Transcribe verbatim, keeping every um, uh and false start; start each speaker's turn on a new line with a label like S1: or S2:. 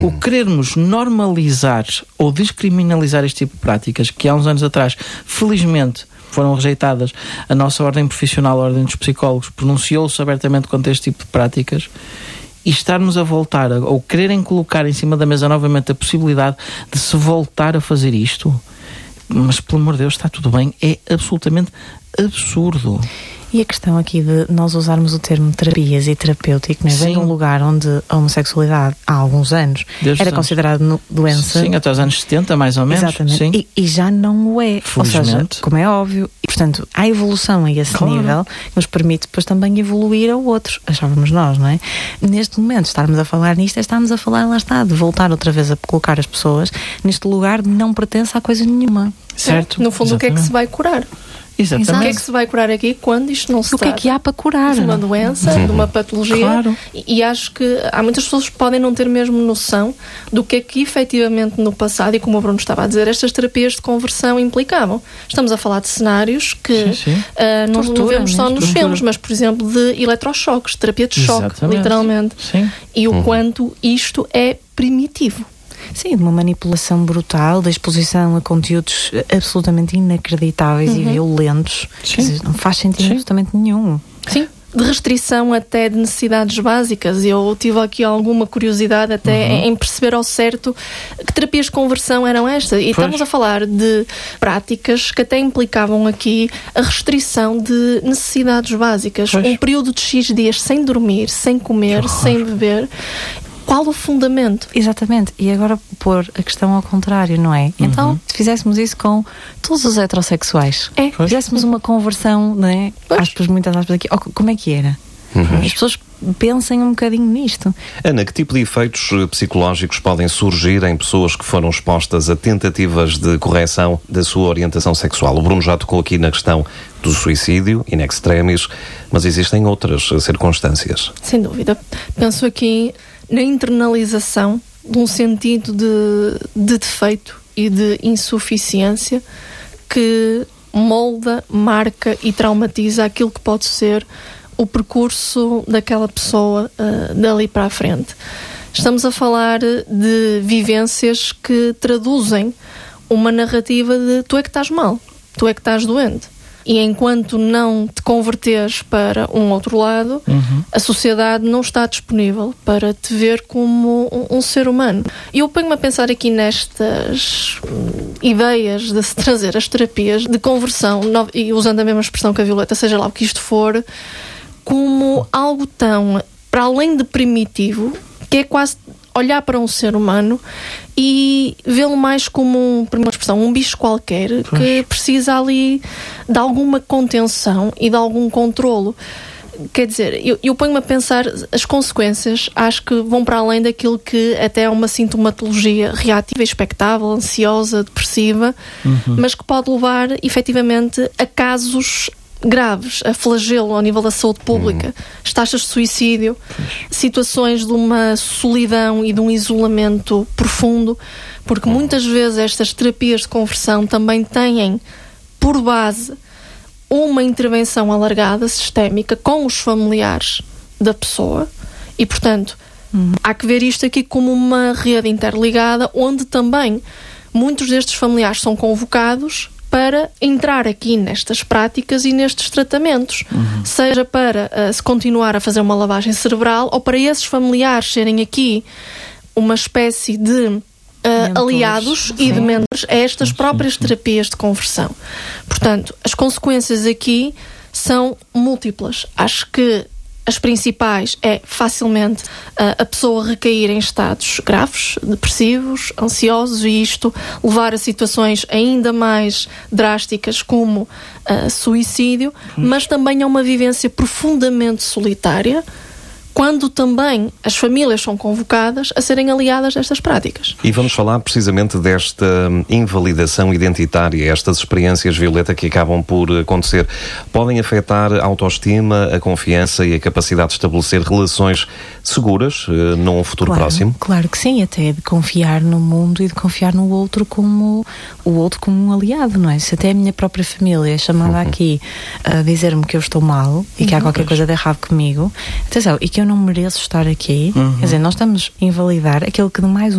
S1: O querermos normalizar ou descriminalizar este tipo de práticas, que há uns anos atrás, felizmente, foram rejeitadas, a nossa ordem profissional, a ordem dos psicólogos, pronunciou-se abertamente contra este tipo de práticas, e estarmos a voltar, a, ou quererem colocar em cima da mesa novamente a possibilidade de se voltar a fazer isto, mas pelo amor de Deus, está tudo bem, é absolutamente absurdo.
S2: E a questão aqui de nós usarmos o termo terapias e terapêutico, né? Vem de um lugar onde a homossexualidade há alguns anos
S1: Desde
S2: era considerada doença.
S1: Sim, até os anos setenta, mais ou menos.
S2: Exatamente.
S1: Sim.
S2: E, e já não o é. Ou seja, como é óbvio. E, portanto, há evolução a esse claro. nível que nos permite depois também evoluir a outros. Achávamos nós, não é? Neste momento, estarmos a falar nisto, é estarmos a falar, lá está, de voltar outra vez a colocar as pessoas neste lugar de não pertence a coisa nenhuma.
S1: Certo.
S3: É, no fundo, exatamente. O que é que se vai curar?
S1: Exatamente.
S3: O que é que se vai curar aqui quando isto não se
S2: O que é que há para curar?
S3: De uma doença, uhum. de uma patologia.
S1: Claro.
S3: E, e acho que há muitas pessoas que podem não ter mesmo noção do que é que efetivamente no passado, e como o Bruno estava a dizer, estas terapias de conversão implicavam. Estamos a falar de cenários que
S1: sim, sim.
S3: Uh, não, não vemos só nos filmes, mas por exemplo de eletrochoques, terapia de choque, exatamente. Literalmente.
S1: Sim.
S3: E o
S1: uhum.
S3: quanto isto é primitivo.
S2: Sim, de uma manipulação brutal, da exposição a conteúdos absolutamente inacreditáveis uhum. e violentos.
S1: Sim.
S2: Quer dizer, não faz sentido
S1: Sim.
S2: absolutamente nenhum.
S3: Sim. De restrição até de necessidades básicas. Eu tive aqui alguma curiosidade até uhum. em perceber ao certo que terapias de conversão eram estas. E pois. Estamos a falar de práticas que até implicavam aqui a restrição de necessidades básicas. Pois. Um período de X dias sem dormir, sem comer, sem beber. Qual o fundamento?
S2: Exatamente. E agora pôr a questão ao contrário, não é? Uhum. Então, se fizéssemos isso com todos os heterossexuais,
S3: é.
S2: fizéssemos uma conversão, não é? Aspas, muitas aspas aqui, como é que era? Uhum. As pessoas pensem um bocadinho nisto.
S4: Ana, que tipo de efeitos psicológicos podem surgir em pessoas que foram expostas a tentativas de correção da sua orientação sexual? O Bruno já tocou aqui na questão do suicídio, in extremis, mas existem outras circunstâncias.
S3: Sem dúvida. Penso aqui na internalização de um sentido de, de defeito e de insuficiência que molda, marca e traumatiza aquilo que pode ser o percurso daquela pessoa uh, dali para a frente. Estamos a falar de vivências que traduzem uma narrativa de tu é que estás mal, tu é que estás doente. E enquanto não te converteres para um outro lado, uhum. a sociedade não está disponível para te ver como um, um ser humano. E eu ponho-me a pensar aqui nestas ideias de se trazer as terapias de conversão, e usando a mesma expressão que a Violeta, seja lá o que isto for, como algo tão, para além de primitivo, que é quase olhar para um ser humano e vê-lo mais como um, por uma expressão, um bicho qualquer pois. Que precisa ali de alguma contenção e de algum controlo. Quer dizer, eu, eu ponho-me a pensar, as consequências acho que vão para além daquilo que até é uma sintomatologia reativa, expectável, ansiosa, depressiva, uhum. mas que pode levar efetivamente a casos graves, a flagelo ao nível da saúde pública, hum. as taxas de suicídio, pois. Situações de uma solidão e de um isolamento profundo, porque hum. muitas vezes estas terapias de conversão também têm por base uma intervenção alargada, sistémica, com os familiares da pessoa e, portanto, hum. há que ver isto aqui como uma rede interligada, onde também muitos destes familiares são convocados para entrar aqui nestas práticas e nestes tratamentos, uhum. seja para uh, se continuar a fazer uma lavagem cerebral ou para esses familiares serem aqui uma espécie de uh, aliados sim. e de mentores a estas sim, próprias sim, sim. terapias de conversão. Portanto, as consequências aqui são múltiplas. Acho que as principais é facilmente uh, a pessoa recair em estados graves, depressivos, ansiosos, e isto levar a situações ainda mais drásticas como uh, suicídio, hum. mas também a uma vivência profundamente solitária, quando também as famílias são convocadas a serem aliadas destas práticas.
S4: E vamos falar precisamente desta invalidação identitária, estas experiências, Violeta, que acabam por acontecer. Podem afetar a autoestima, a confiança e a capacidade de estabelecer relações seguras uh, num futuro
S2: claro,
S4: próximo?
S2: Claro que sim, até de confiar no mundo e de confiar no outro como o outro como um aliado, não é? Se até a minha própria família é chamada uhum. aqui a dizer-me que eu estou mal e que há qualquer coisa de errado comigo, atenção, e que que eu não mereço estar aqui. Uhum. Quer dizer, nós estamos a invalidar aquilo que de mais